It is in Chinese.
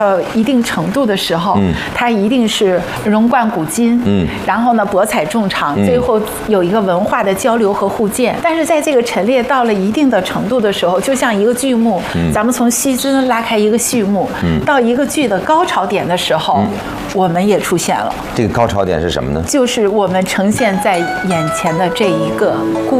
一定程度的时候，它一定是融贯古今，然后呢博采众长，最后有一个文化的交流和互鉴。但是在这个陈列到了一定的程度的时候，就像一个剧目，咱们从细枝拉开一个序幕，到一个剧的高潮点的时候，我们也出现了。 这个高潮点是什么呢？ 就是我们呈现在眼前的这一个故